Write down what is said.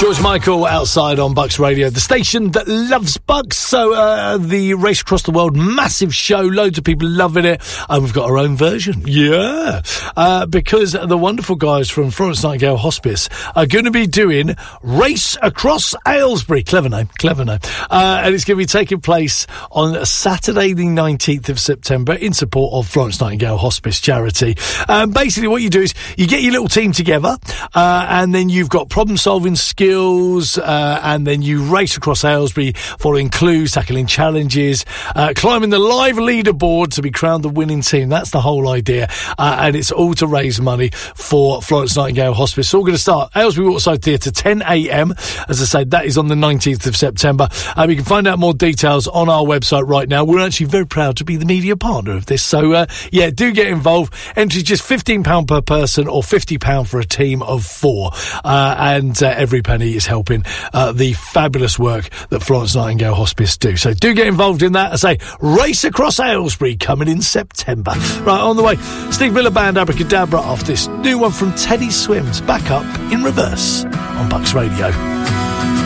George Michael outside on Bucks Radio, the station that loves Bucks. So the Race Across the World, massive show, loads of people loving it, and we've got our own version, because the wonderful guys from Florence Nightingale Hospice are going to be doing Race Across Aylesbury. Clever name. And it's going to be taking place on Saturday the 19th of September in support of Florence Nightingale Hospice charity. Basically what you do is you get your little team together, and then you've got problem solving skills, and then you race across Aylesbury following clues, tackling challenges, climbing the live leaderboard to be crowned the winning team. That's the whole idea, and it's all to raise money for Florence Nightingale Hospice. It's all going to start Aylesbury Waterside Theatre 10 a.m. As I said, that is on the 19th of September. You can find out more details on our website right now. We're actually very proud to be the media partner of this, so do get involved. Entry just £15 per person or £50 for a team of 4, and every penny is helping the fabulous work that Florence Nightingale Hospice do. So do get involved in that. I say Race Across Aylesbury coming in September. Right, on the way, Steve Miller Band, Abracadabra, off this new one from Teddy Swims, Back Up in Reverse on Bucks Radio.